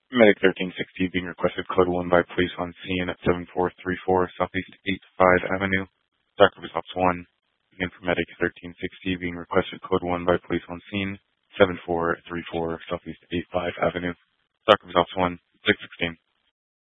Medic 1360 being requested code 1 by police on scene at 7434 Southeast 85 Avenue. Doctor results 1. Again for Medic 1360 being requested code 1 by police on scene 7434 Southeast 85 Avenue. Doctor results 1. 616.